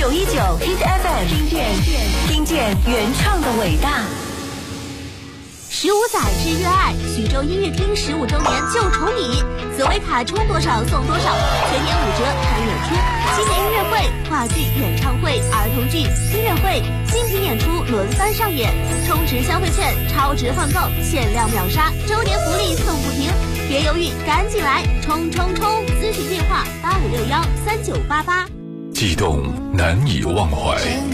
Hit FM， 听见原创的伟大。 15载之热爱，徐州音乐厅15周年就宠你，紫薇卡充多少送多少，全年5折看演出，新年音乐会、话剧、演唱会、儿童剧、音乐会、新品演出轮番上演，充值消费券，超值换购，限量秒杀，周年福利送不停，别犹豫，赶紧来，冲冲冲！咨询电话85613988。 悸动难以忘怀。